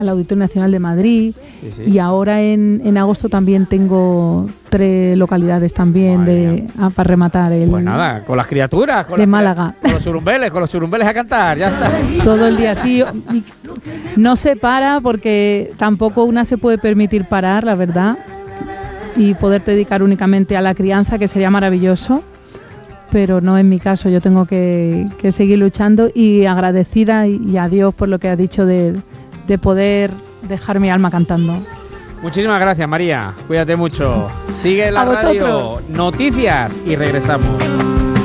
al Auditorio Nacional de Madrid, Sí. y ahora en agosto también tengo 3 localidades también para rematar el Pues nada, con las criaturas, de Málaga. Con los surumbeles a cantar, ya está. Todo el día así. No se para porque tampoco una se puede permitir parar, la verdad, y poder dedicar únicamente a la crianza, que sería maravilloso, pero no es mi caso. Yo tengo que seguir luchando, y agradecida y a Dios por lo que ha dicho de poder dejar mi alma cantando. Muchísimas gracias, María. Cuídate mucho. Sigue la radio, noticias y regresamos.